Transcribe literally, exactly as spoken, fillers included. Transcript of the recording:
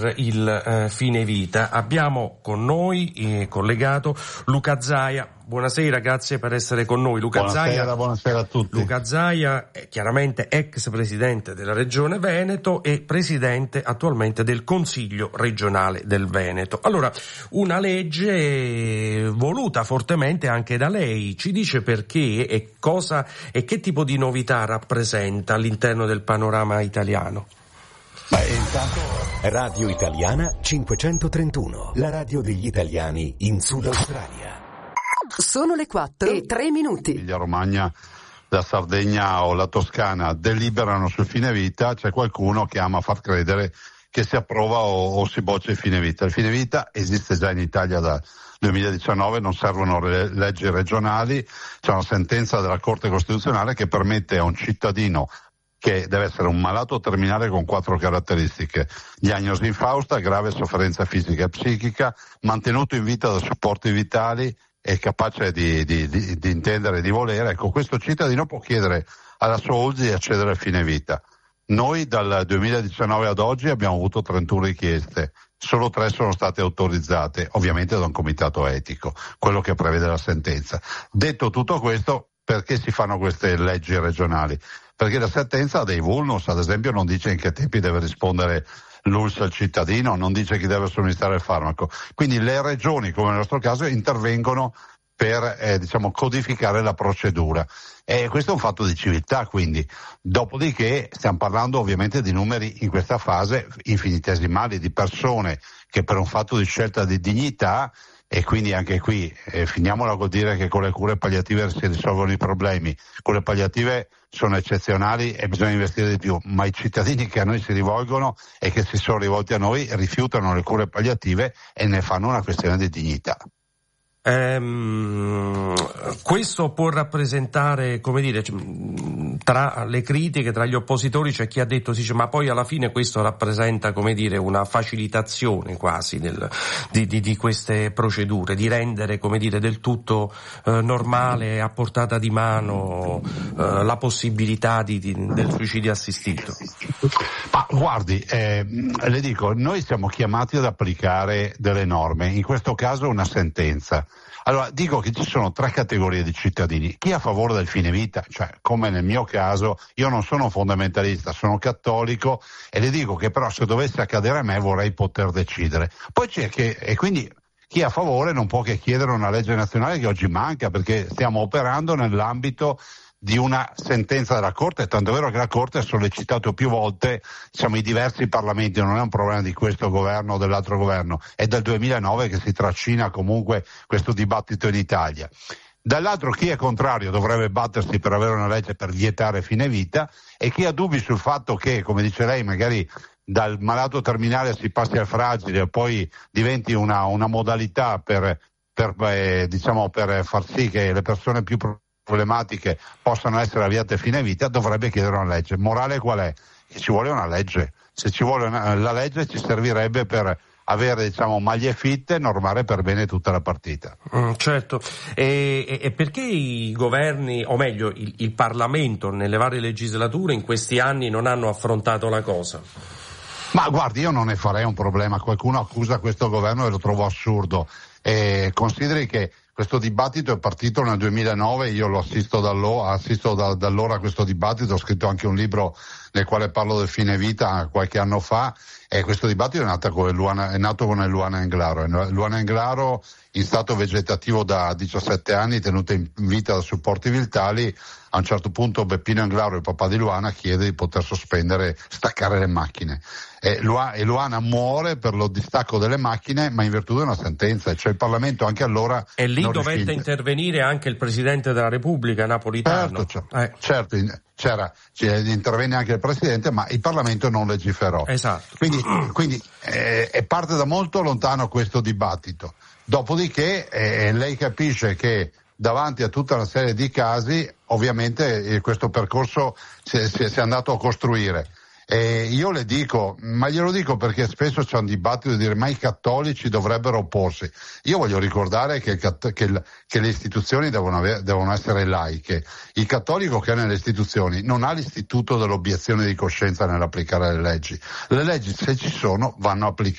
il eh, fine vita. Abbiamo con noi eh, collegato Luca Zaia. Buonasera, grazie per essere con noi. Luca buonasera, Zaia, buonasera a tutti. Luca Zaia è chiaramente ex presidente della Regione Veneto e presidente attualmente del Consiglio regionale del Veneto. Allora, una legge voluta fortemente anche da lei, ci dice perché e cosa e che tipo di novità rappresenta all'interno del panorama italiano? Beh, intanto Radio Italiana cinquecentotrentuno, la radio degli italiani in Sud Australia. Sono le quattro e tre minuti. Emilia Romagna, la Sardegna o la Toscana deliberano sul fine vita, c'è qualcuno che ama far credere che si approva o, o si boccia il fine vita. Il fine vita esiste già in Italia dal duemiladiciannove, non servono re- leggi regionali, c'è una sentenza della Corte Costituzionale che permette a un cittadino che deve essere un malato terminale con quattro caratteristiche: diagnosi infausta, grave sofferenza fisica e psichica, mantenuto in vita da supporti vitali e capace di, di, di, di intendere e di volere. Ecco, questo cittadino può chiedere alla sua U L S S di accedere a fine vita. Noi dal duemiladiciannove ad oggi abbiamo avuto trentuno richieste, solo tre sono state autorizzate, ovviamente da un comitato etico, quello che prevede la sentenza. Detto tutto questo, perché si fanno queste leggi regionali? Perché la sentenza ha dei vulnus, ad esempio non dice in che tempi deve rispondere l'U L S S al cittadino, non dice chi deve somministrare il farmaco. Quindi le regioni, come nel nostro caso, intervengono per eh, diciamo codificare la procedura. E questo è un fatto di civiltà, quindi. Dopodiché stiamo parlando ovviamente di numeri in questa fase infinitesimali, di persone che per un fatto di scelta di dignità, e quindi anche qui eh, finiamola col dire che con le cure palliative si risolvono i problemi. Cure palliative sono eccezionali e bisogna investire di più, ma i cittadini che a noi si rivolgono e che si sono rivolti a noi rifiutano le cure palliative e ne fanno una questione di dignità. Ehm, questo può rappresentare, come dire, tra le critiche, tra gli oppositori c'è chi ha detto, sì, ma poi alla fine questo rappresenta, come dire, una facilitazione quasi del, di, di, di queste procedure, di rendere, come dire, del tutto eh, normale, a portata di mano eh, la possibilità di, di, del suicidio assistito. Ma guardi, eh, le dico, noi siamo chiamati ad applicare delle norme, in questo caso una sentenza. Allora, dico che ci sono tre categorie di cittadini: chi è a favore del fine vita, cioè come nel mio caso, io non sono fondamentalista, sono cattolico e le dico che però se dovesse accadere a me vorrei poter decidere. Poi c'è che, e quindi chi è a favore non può che chiedere una legge nazionale che oggi manca, perché stiamo operando nell'ambito di una sentenza della Corte, tanto è vero che la Corte ha sollecitato più volte, diciamo, i diversi parlamenti, non è un problema di questo governo o dell'altro governo, è dal duemilanove che si trascina comunque questo dibattito in Italia. Dall'altro chi è contrario dovrebbe battersi per avere una legge per vietare fine vita, e chi ha dubbi sul fatto che, come dice lei, magari dal malato terminale si passi al fragile e poi diventi una, una modalità per, per, eh, diciamo, per far sì che le persone più problematiche possano essere avviate a fine vita, dovrebbe chiedere una legge. Morale qual è? Che ci vuole una legge. Se ci vuole una, la legge ci servirebbe per avere, diciamo, maglie fitte e normare per bene tutta la partita. Mm, certo. E, e, e perché i governi, o meglio il, il Parlamento nelle varie legislature in questi anni non hanno affrontato la cosa? Ma guardi, io non ne farei un problema. Qualcuno accusa questo governo e lo trovo assurdo. E consideri che questo dibattito è partito nel duemilanove, io lo assisto da allora, assisto da, da allora a questo dibattito, ho scritto anche un libro nel quale parlo del fine vita qualche anno fa, e questo dibattito è nato con Luana, è nato con Luana Englaro. Luana Englaro, in stato vegetativo da diciassette anni, tenuta in vita da supporti vitali, a un certo punto Beppino Englaro, il papà di Luana, chiede di poter sospendere, staccare le macchine. E Luana, e Luana muore per lo distacco delle macchine, ma in virtù di una sentenza, cioè il Parlamento anche allora... E lì dovette riuscì... intervenire anche il Presidente della Repubblica, Napolitano. Certo, certo, eh. certo c'era, intervenne anche il Presidente, ma il Parlamento non legiferò. Esatto. Quindi, quindi eh, è parte da molto lontano questo dibattito. Dopodiché eh, lei capisce che davanti a tutta una serie di casi, ovviamente eh, questo percorso si, si, si è andato a costruire. E io le dico, ma glielo dico perché spesso c'è un dibattito di dire ma i cattolici dovrebbero opporsi. Io voglio ricordare che, il, che, il, che le istituzioni devono, avere, devono essere laiche. Il cattolico che è nelle istituzioni non ha l'istituto dell'obiezione di coscienza nell'applicare le leggi. Le leggi, se ci sono, vanno applicate.